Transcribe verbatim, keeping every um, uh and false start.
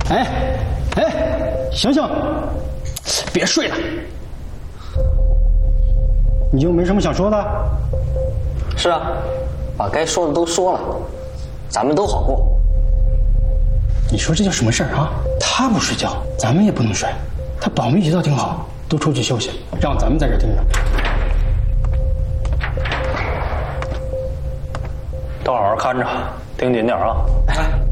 哎哎，醒醒，别睡了。你就没什么想说的？ 是啊，把该说的都说了，咱们都好过。 你说这叫什么事儿啊？他不睡觉，咱们也不能睡。他保密节奏挺好，都出去休息，让咱们在这盯着。 都好好看着，盯紧点啊！ 哎。